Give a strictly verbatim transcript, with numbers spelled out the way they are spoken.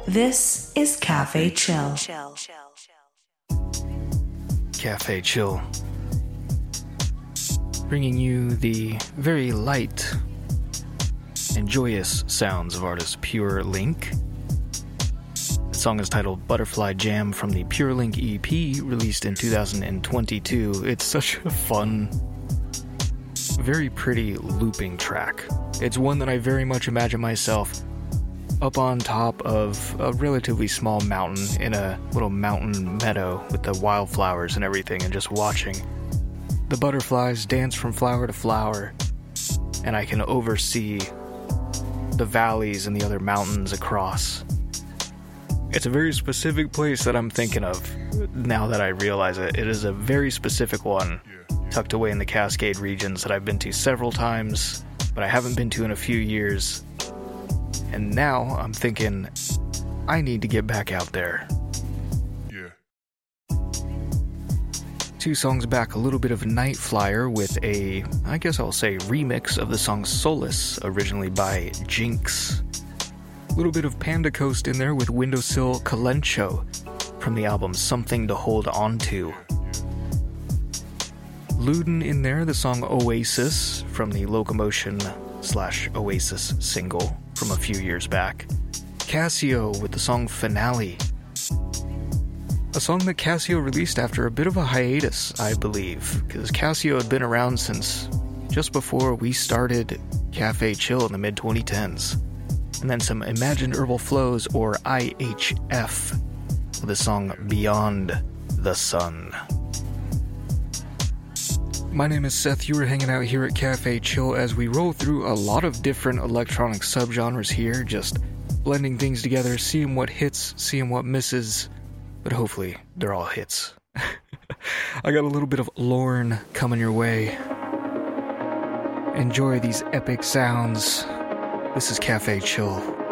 This is Cafe Chill. Cafe Chill. Bringing you the very light and joyous sounds of artist Pure Link. The song is titled Butterfly Jam from the Pure Link E P released in two thousand twenty-two. It's such a fun, very pretty looping track. It's one that I very much imagine myself up on top of a relatively small mountain in a little mountain meadow with the wildflowers and everything, and just watching the butterflies dance from flower to flower, and I can oversee the valleys and the other mountains across. It's a very specific place that I'm thinking of now that I realize it. It is a very specific one, tucked away in the Cascade regions that I've been to several times, but I haven't been to in a few years. And now I'm thinking, I need to get back out there. Yeah. Two songs back, a little bit of Night Flyer with a, I guess I'll say, remix of the song Solace, originally by Jinx. A little bit of Panda Coast in there with Windowsill Calencho from the album Something to Hold On To. Luden in there, the song Oasis from the Locomotion slash Oasis single from a few years back. Casio with the song Finale. A song that Casio released after a bit of a hiatus, I believe, because Casio had been around since just before we started Cafe Chill in the mid twenty tens. And then some Imagined Herbal Flows, or I H F, with the song Beyond the Sun. My name is Seth. You are hanging out here at Cafe Chill as we roll through a lot of different electronic subgenres here, just blending things together, seeing what hits, seeing what misses, but hopefully they're all hits. I got a little bit of Lorne coming your way. Enjoy these epic sounds. This is Cafe Chill.